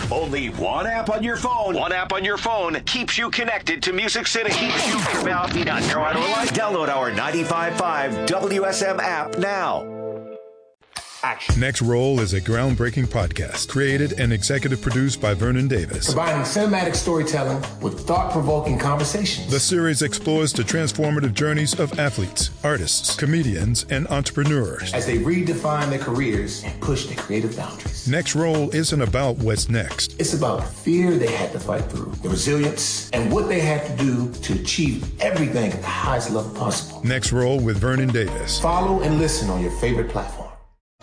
Only one app on your phone. One app on your phone keeps you connected to Music City. Download our 95.5 WSM app now. Action. Next Roll is a groundbreaking podcast created and executive produced by Vernon Davis. Combining cinematic storytelling with thought-provoking conversations. The series explores the transformative journeys of athletes, artists, comedians, and entrepreneurs as they redefine their careers and push their creative boundaries. Next Roll isn't about what's next. It's about the fear they had to fight through, the resilience, and what they had to do to achieve everything at the highest level possible. Next Roll with Vernon Davis. Follow and listen on your favorite platform.